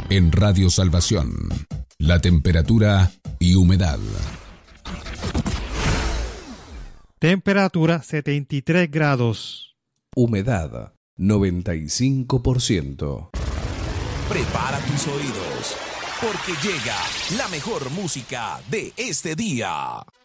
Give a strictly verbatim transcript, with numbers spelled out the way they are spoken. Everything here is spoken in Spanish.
En Radio Salvación, la temperatura y humedad. Temperatura setenta y tres grados. Humedad noventa y cinco por ciento. Prepara tus oídos, porque llega la mejor música de este día.